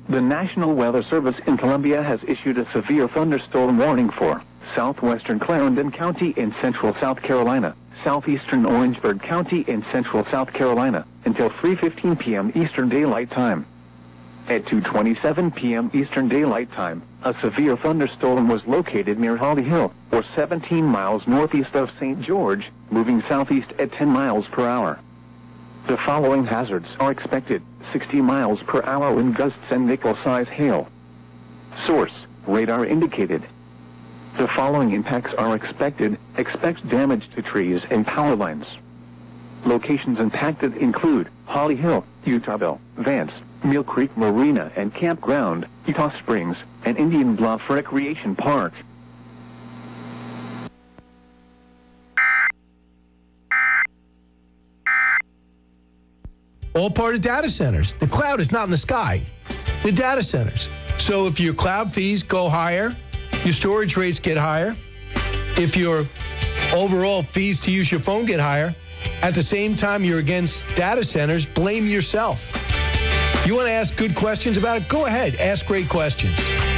The National Weather Service in Colombia has issued a severe thunderstorm warning for southwestern Clarendon County in central South Carolina, southeastern Orangeburg County in central South Carolina, until 3:15 p.m. Eastern Daylight Time. At 2:27 p.m. Eastern Daylight Time, a severe thunderstorm was located near Holly Hill, or 17 miles northeast of St. George, moving southeast at 10 miles per hour. The following hazards are expected: 60 miles per hour wind gusts and nickel-size hail. Source: radar indicated. The following impacts are expected. Expect damage to trees and power lines. Locations impacted include Holly Hill, Utahville, Vance, Mill Creek Marina and Campground, Utah Springs, and Indian Bluff Recreation Park. All part of data centers. The cloud is not in the sky. The data centers. So if your cloud fees go higher, your storage rates get higher. If your overall fees to use your phone get higher, at the same time you're against data centers, blame yourself. You want to ask good questions about it? Go ahead. Ask great questions.